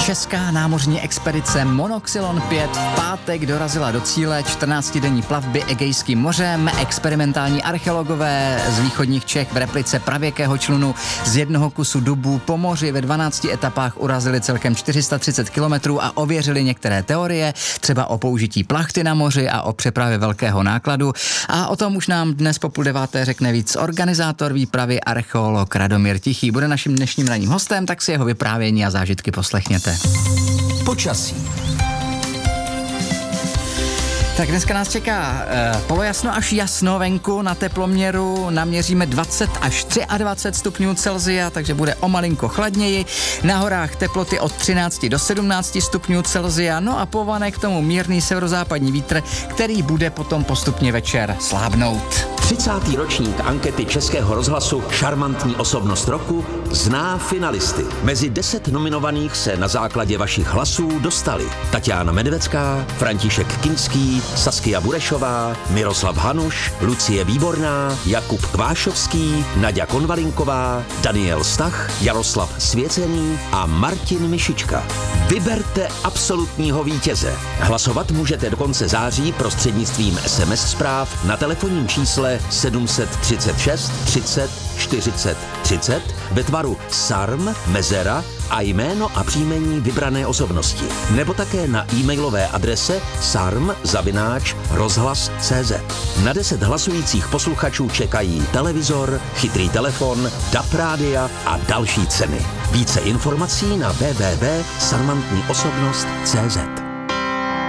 Česká námořní expedice Monoxylon 5 v pátek dorazila do cíle 14denní plavby Egejským mořem. Experimentální archeologové z východních Čech v replice pravěkého člunu z jednoho kusu dubu po moři ve 12 etapách urazili celkem 430 kilometrů a ověřili některé teorie, třeba o použití plachty na moři a o přepravě velkého nákladu. A o tom už nám dnes po 8:30 řekne víc organizátor výpravy, archeolog Radomír Tichý. Bude naším dnešním ranním hostem, tak si jeho vyprávění a zážitky poslechněte. Počasí. Tak dneska nás čeká polojasno až jasno venku, na teploměru naměříme 20 až 23 stupňů Celsia, takže bude o malinko chladněji. Na horách teploty od 13 do 17 stupňů Celsia, no a povane k tomu mírný severozápadní vítr, který bude potom postupně večer slábnout. 30. ročník ankety Českého rozhlasu Šarmantní osobnost roku zná finalisty. Mezi 10 nominovaných se na základě vašich hlasů dostali Tatiana Medvecká, František Kinský, Saskia Burešová, Miroslav Hanuš, Lucie Výborná, Jakub Kvášovský, Naďa Konvalinková, Daniel Stach, Jaroslav Svěcený a Martin Mišička. Vyberte absolutního vítěze. Hlasovat můžete do konce září prostřednictvím SMS zpráv na telefonním čísle 736 30 40 30 ve tvaru SARM, mezera a jméno a příjmení vybrané osobnosti. Nebo také na e-mailové adrese sarm@rozhlas.cz. Na 10 hlasujících posluchačů čekají televizor, chytrý telefon, DAB rádia a další ceny. Více informací na www.sarmantniosobnost.cz.